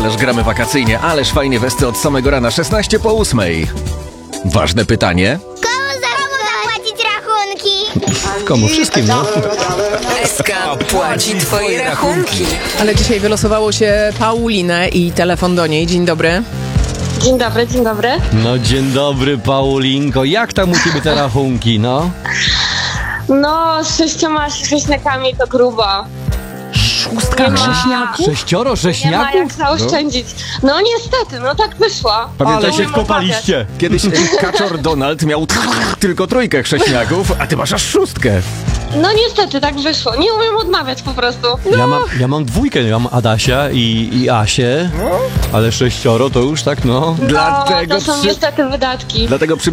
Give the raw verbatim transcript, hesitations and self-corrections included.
Ależ gramy wakacyjnie, ależ fajnie westy od samego rana, szesnaście po ósmej. Ważne pytanie. Komu zapłacić rachunki? Komu? Wszystkim, no. S K płaci twoje rachunki. Ale dzisiaj wylosowało się Paulinę i telefon do niej. Dzień dobry. Dzień dobry, dzień dobry. No dzień dobry, Paulinko. Jak tam u ciebie te rachunki, no? No, z sześcioma sześniakami to grubo. Szóstka Nie ma- grześniaków? Sześcioro Nie ma sześniaków? jak zaoszczędzić. No niestety, no tak wyszło. Ale się Umiem wkopaliście. Kiedyś e, kaczor Donald miał tylko trójkę chrześniaków, a ty masz aż szóstkę. No niestety, tak wyszło. Nie umiem odmawiać po prostu. Ja mam, ja mam dwójkę, ja mam Adasia i, i Asię, ale sześcioro to już tak, no. No, Dlatego to są przy- niestety wydatki. Dlatego przy